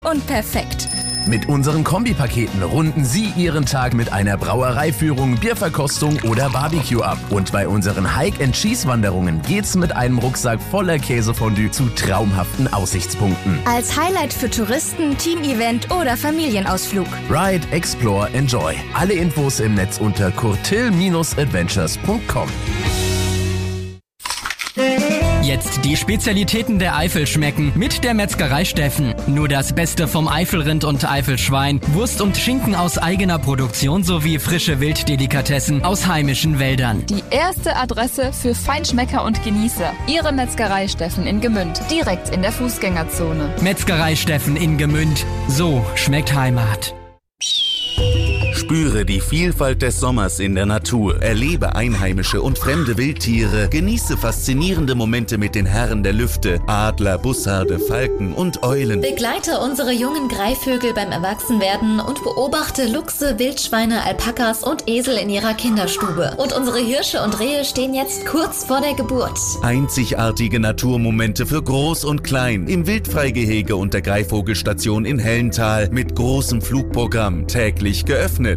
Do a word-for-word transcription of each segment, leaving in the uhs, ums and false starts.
und perfekt. Mit unseren Kombipaketen runden Sie Ihren Tag mit einer Brauereiführung, Bierverkostung oder Barbecue ab. Und bei unseren Hike-and-Cheese-Wanderungen geht's mit einem Rucksack voller Käsefondue zu traumhaften Aussichtspunkten. Als Highlight für Touristen, Team-Event oder Familienausflug. Ride, Explore, Enjoy. Alle Infos im Netz unter kurtil adventures punkt com. Jetzt die Spezialitäten der Eifel schmecken mit der Metzgerei Steffen. Nur das Beste vom Eifelrind und Eifelschwein, Wurst und Schinken aus eigener Produktion sowie frische Wilddelikatessen aus heimischen Wäldern. Die erste Adresse für Feinschmecker und Genießer. Ihre Metzgerei Steffen in Gemünd, direkt in der Fußgängerzone. Metzgerei Steffen in Gemünd. So schmeckt Heimat. Spüre die Vielfalt des Sommers in der Natur, erlebe einheimische und fremde Wildtiere, genieße faszinierende Momente mit den Herren der Lüfte, Adler, Bussarde, Falken und Eulen. Begleite unsere jungen Greifvögel beim Erwachsenwerden und beobachte Luchse, Wildschweine, Alpakas und Esel in ihrer Kinderstube. Und unsere Hirsche und Rehe stehen jetzt kurz vor der Geburt. Einzigartige Naturmomente für Groß und Klein im Wildfreigehege und der Greifvogelstation in Hellental mit großem Flugprogramm, täglich geöffnet.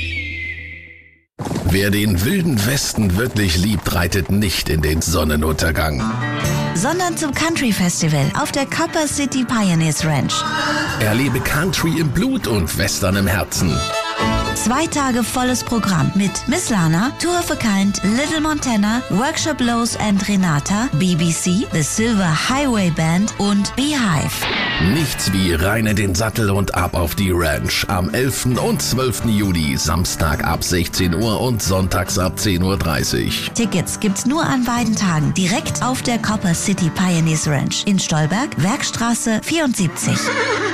Wer den wilden Westen wirklich liebt, reitet nicht in den Sonnenuntergang, sondern zum Country Festival auf der Copper City Pioneers Ranch. Erlebe Country im Blut und Western im Herzen. Zwei Tage volles Programm mit Miss Lana, Tour of a Kind, Little Montana, Workshop Lowe's and Renata, B B C, The Silver Highway Band und Beehive. Nichts wie rein in den Sattel und ab auf die Ranch am elften und zwölften Juli, Samstag ab sechzehn Uhr und sonntags ab zehn Uhr dreißig. Tickets gibt's nur an beiden Tagen direkt auf der Copper City Pioneers Ranch in Stolberg, Werkstraße vierundsiebzig.